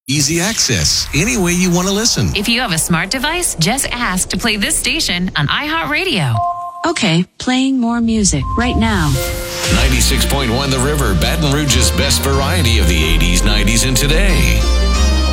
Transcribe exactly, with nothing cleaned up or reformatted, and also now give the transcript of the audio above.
Easy access, any way you want to listen. If you have a smart device, just ask to play this station on iHeartRadio. Okay, playing more music right now. ninety-six point one The River, Baton Rouge's best variety of the eighties, nineties, and today.